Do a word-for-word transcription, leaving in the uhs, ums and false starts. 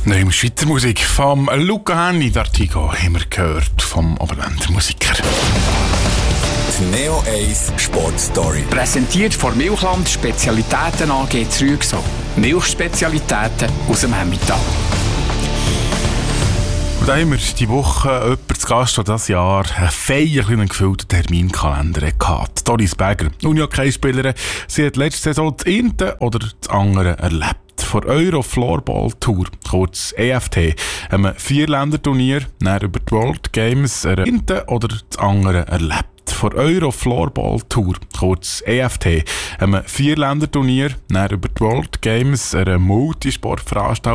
Neue Schweizer Musik vom Luca Henni, d'Artigo, haben wir gehört, vom Oberländer Musiker. Die Neo eins Sport Story. Präsentiert von Milchland Spezialitäten A G Zrügso. Milchspezialitäten aus dem Emmental. Und da haben wir diese Woche jemanden zu Gast, der dieses Jahr einen feierlichen gefüllten Terminkalender hatte. Doris Berger, Unihockey-Spielerin. Sie hat letzte Saison das eine oder das andere erlebt. Vor Euro Floorball Tour, kurz E F T, einem Vierländerturnier, dann über die World Games, eine oder das andere erlebt. Vor Euro Floorball Tour, kurz E F T, einem Vierländerturnier, dann über die World Games, eine Multisportveranstaltung.